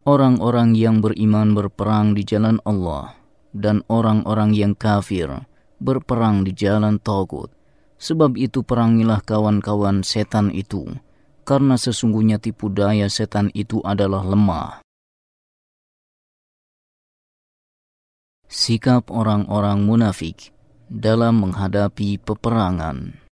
Orang-orang yang beriman berperang di jalan Allah, dan orang-orang yang kafir berperang di jalan Tagut. Sebab itu perangilah kawan-kawan setan itu, karena sesungguhnya tipu daya setan itu adalah lemah. Sikap orang-orang munafik dalam menghadapi peperangan.